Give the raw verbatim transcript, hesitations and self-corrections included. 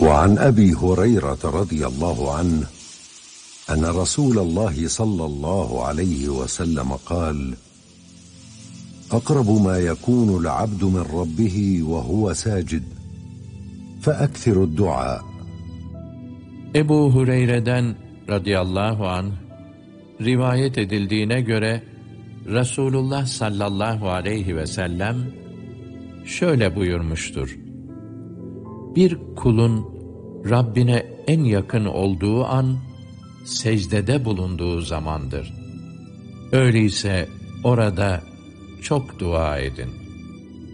وعن أبي هريرة رضي الله عنه أن رسول الله صلى الله عليه وسلم قال: أقرب ما يكون العبد من ربه وهو ساجد فأكثر الدعاء. Ebu Hureyre'den radıyallahu anh rivayet edildiğine göre Resulullah sallallahu aleyhi ve sellem şöyle buyurmuştur: Bir kulun Rabbine en yakın olduğu an secdede bulunduğu zamandır. Öyleyse orada çok dua edin.